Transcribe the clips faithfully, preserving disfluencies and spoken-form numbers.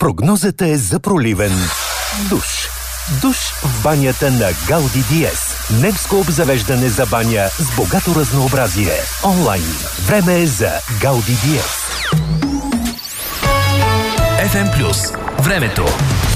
Прогнозата е за проливен душ. Душ в банята на Гауди Диез. Немско обзавеждане за баня с богато разнообразие. Онлайн. Време е за Гауди Диез. еф ем Плюс. Времето.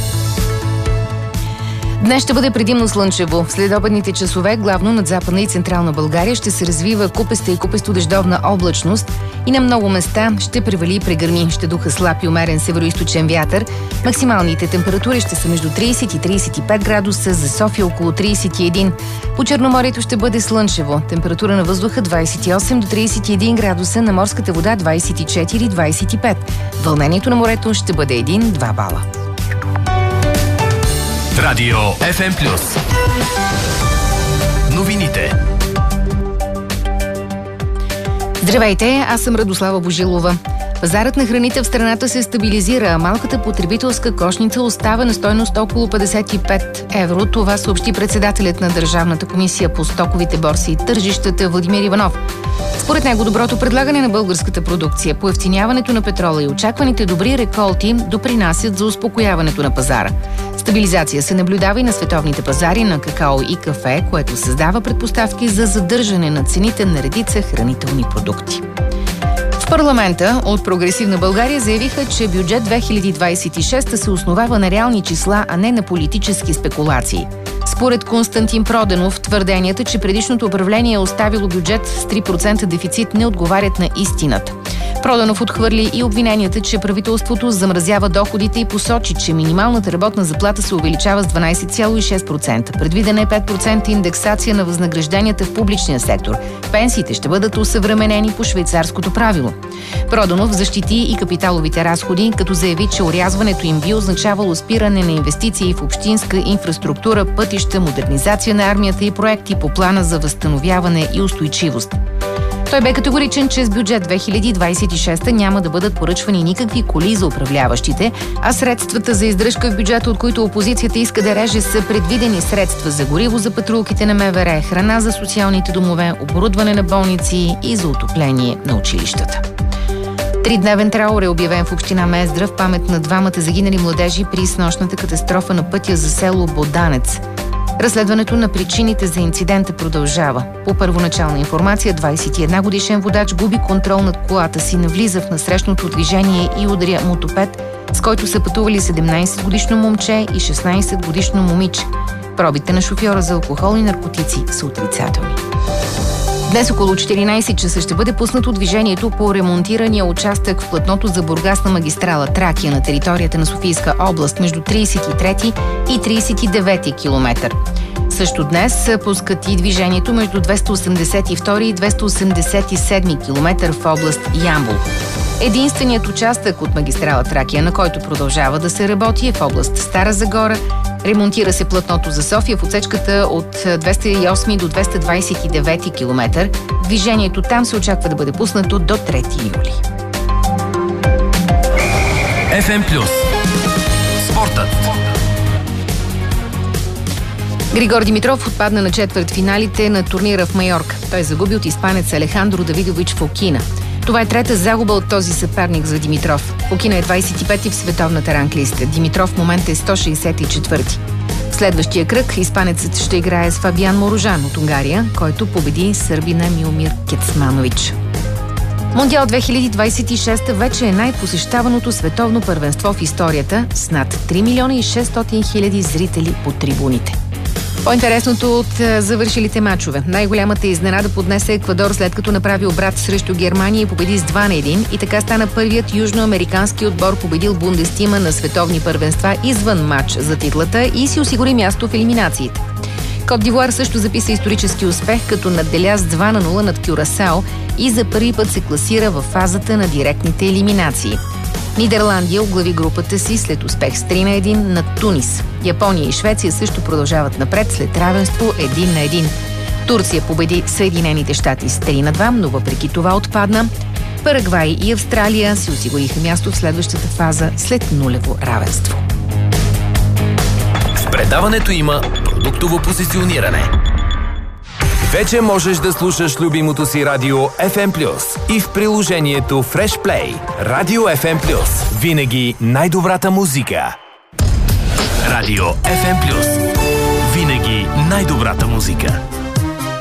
Днес ще бъде предимно слънчево. В следобедните часове, главно над Западна и Централна България, ще се развива купеста и купесто-дъждовна облачност и на много места ще превали и прегърми. Ще духа слаб и умерен североизточен вятър. Максималните температури ще са между трийсет и трийсет и пет градуса, за София около трийсет и един. По Черноморието ще бъде слънчево. Температура на въздуха двийсет и осем до трийсет и един градуса, на морската вода двийсет и четири до двийсет и пет. Вълнението на морето ще бъде един до два бала. Радио еф ем Плюс. Новините. Здравейте, аз съм Радослава Божилова. Пазарът на храните в страната се стабилизира, а малката потребителска кошница остава на стойност около петдесет и пет евро. Това съобщи председателят на Държавната комисия по стоковите борси и тържищата Владимир Иванов. Според него доброто предлагане на българската продукция, поевтиняването на петрола и очакваните добри реколти допринасят за успокояването на пазара. Стабилизация се наблюдава и на световните пазари на какао и кафе, което създава предпоставки за задържане на цените на редица хранителни продукти. В парламента от Прогресивна България заявиха, че бюджет две хиляди двийсет и шеста се основава на реални числа, а не на политически спекулации. Според Константин Проденов, твърденията, че предишното управление е оставило бюджет с три процента дефицит, не отговарят на истината. Проданов отхвърли и обвиненията, че правителството замразява доходите и посочи, че минималната работна заплата се увеличава с дванийсет цяло и шест процента. Предвидена е пет процента индексация на възнагражденията в публичния сектор. Пенсиите ще бъдат усъвременени по швейцарското правило. Проданов защити и капиталовите разходи, като заяви, че орязването им би означавало спиране на инвестиции в общинска инфраструктура, пътища, модернизация на армията и проекти по плана за възстановяване и устойчивост. Той бе категоричен, че с бюджет две хиляди двийсет и шеста няма да бъдат поръчвани никакви коли за управляващите, а средствата за издръжка в бюджета, от които опозицията иска да реже, са предвидени средства за гориво за патрулките на МВР, храна за социалните домове, оборудване на болници и за отопление на училищата. Тридневен траур е обявен в община Мездра в памет на двамата загинали младежи при снощната катастрофа на пътя за село Боданец. Разследването на причините за инцидента продължава. По първоначална информация, двийсет и една годишен водач губи контрол над колата си, навлиза в насрещното движение и удря мотопед, с който са пътували седемнийсет годишно момче и шестнийсет годишно момиче. Пробите на шофьора за алкохол и наркотици са отрицателни. Днес около четиринийсет часа ще бъде пуснато движението по ремонтирания участък в платното за Бургас на магистрала Тракия на територията на Софийска област между трийсет и трети и трийсет и девети километър. Също днес пускат и движението между двеста осемдесет и втори и двеста осемдесет и седми километър в област Ямбол. Единственият участък от магистрала Тракия, на който продължава да се работи, е в област Стара Загора. Ремонтира се платното за София в отсечката от двеста и осми до двеста двийсет и девети километър. Движението там се очаква да бъде пуснато до трети юли. еф ем Плюс. Спортът. Григор Димитров отпадна на четвъртфиналите на турнира в Майорка. Той загуби от испанец Алехандро Давидович Фокина. Това е трета загуба от този съперник за Димитров. Фокина е двийсет и пети в световната ранглиста. Димитров в момента е сто шейсет и четвърти. В следващия кръг испанецът ще играе с Фабиан Морожан от Унгария, който победи сърбина Миомир Кецманович. Мондиал две хиляди двийсет и шеста вече е най-посещаваното световно първенство в историята с над три милиона и шестстотин хиляди зрители по трибуните. По-интересното от завършилите мачове. Най-голямата изненада поднесе Еквадор, след като направи обрат срещу Германия и победи с два на един, и така стана първият южноамерикански отбор, победил Бундестима на световни първенства извън матч за титлата и си осигури място в елиминациите. Кот д'Ивуар също записа исторически успех, като надделя с два на нула над Кюрасао и за първи път се класира в фазата на директните елиминации. Нидерландия оглави групата си след успех с три на едно над Тунис. Япония и Швеция също продължават напред след равенство един на един. Турция победи Съединените щати с три на два, но въпреки това отпадна. Парагвай и Австралия си осигуриха място в следващата фаза след нулево равенство. В предаването има продуктово позициониране. Вече можеш да слушаш любимото си радио еф ем плюс и в приложението Fresh Play. Радио еф ем плюс. Винаги най-добрата музика. Радио еф ем плюс. Винаги най-добрата музика.